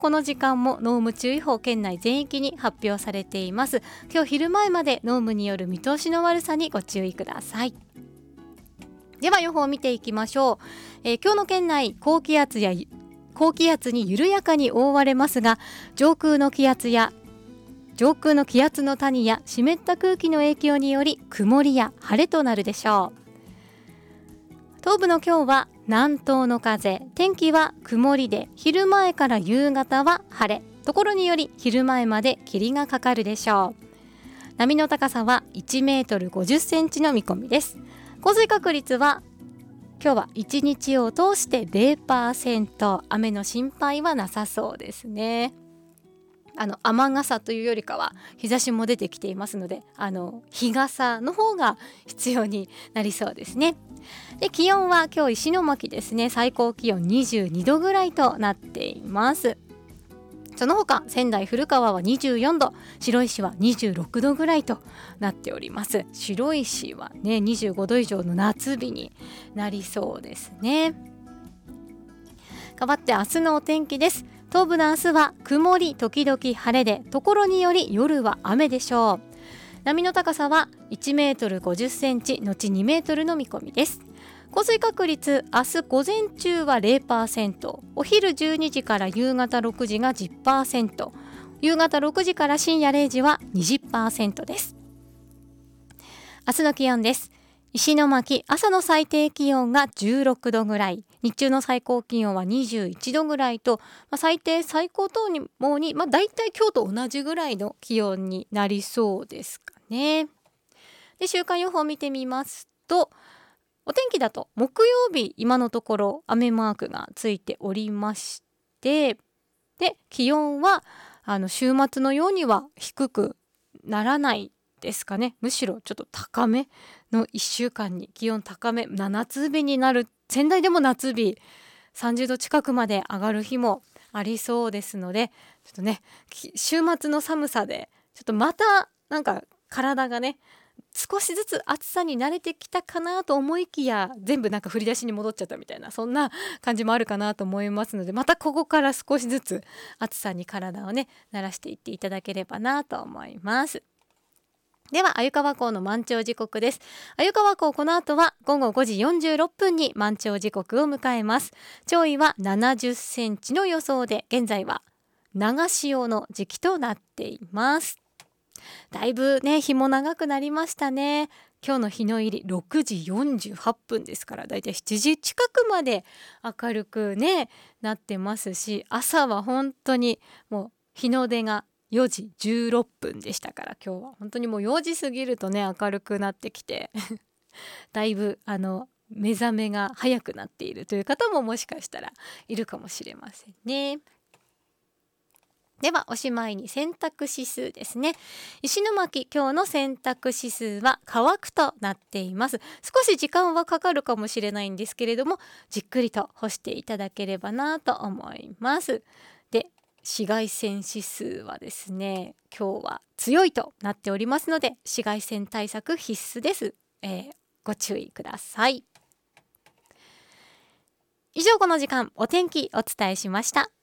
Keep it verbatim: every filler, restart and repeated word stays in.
この時間も濃霧注意報県内全域に発表されています。今日昼前まで濃霧による見通しの悪さにご注意ください。では予報を見ていきましょう。えー、今日の県内高気圧や高気圧に緩やかに覆われますが、上空の気圧や上空の気圧の谷や湿った空気の影響により曇りや晴れとなるでしょう。東部の今日は南東の風、天気は曇りで昼前から夕方は晴れ、ところにより昼前まで霧がかかるでしょう。波の高さはいちメートルごじゅっセンチの見込みです。降水確率は今日はいちにちを通して ゼロパーセント、雨の心配はなさそうですね。あの雨傘というよりかは日差しも出てきていますので、あの日傘の方が必要になりそうですね。で、気温は今日石巻ですね、最高気温にじゅうにどぐらいとなっています。その他仙台古川はにじゅうよんど、白石はにじゅうろくどぐらいとなっております。白石はねにじゅうごど以上の夏日になりそうですね。変わって明日のお天気です。東部の明日は曇り時々晴れで、ところにより夜は雨でしょう。波の高さはいちメートルごじゅっセンチのちにメートルの見込みです。降水確率、明日午前中は ゼロパーセント、お昼じゅうにじから夕方ろくじが じゅっパーセント、夕方ろくじから深夜れいじは にじゅっパーセント です。明日の気温です。石巻、朝の最低気温がじゅうろくどぐらい、日中の最高気温はにじゅういちどぐらいと、まあ、最低最高ともに、まあ、大体今日と同じぐらいの気温になりそうですかね。で、週間予報を見てみますと、お天気だと木曜日、今のところ雨マークがついておりまして、で気温はあの週末のようには低くならないですかね。むしろちょっと高めのいっしゅうかんに気温高め、夏日になる、仙台でも夏日さんじゅうど近くまで上がる日もありそうですので、ちょっとね週末の寒さでちょっとまたなんか体がね少しずつ暑さに慣れてきたかなと思いきや、全部なんか振り出しに戻っちゃったみたいな、そんな感じもあるかなと思いますので、またここから少しずつ暑さに体をね慣らしていっていただければなと思います。では鮎川港の満潮時刻です。鮎川港、この後はごごごじよんじゅうろっぷんに満潮時刻を迎えます。潮位はななじゅっセンチの予想で、現在は長潮の時期となっています。だいぶね日も長くなりましたね。今日の日の入りろくじよんじゅうはっぷんですから、だいたいしちじ近くまで明るくねなってますし、朝は本当にもう日の出がよじじゅうろっぷんでしたから、今日は本当にもうよじ過ぎるとね明るくなってきてだいぶあの目覚めが早くなっているという方ももしかしたらいるかもしれませんね。ではおしまいに洗濯指数ですね。石巻、今日の洗濯指数は乾くとなっています。少し時間はかかるかもしれないんですけれども、じっくりと干していただければなと思います。で、紫外線指数はですね、今日は強いとなっておりますので、紫外線対策必須です。えー、ご注意ください。以上、この時間お天気お伝えしました。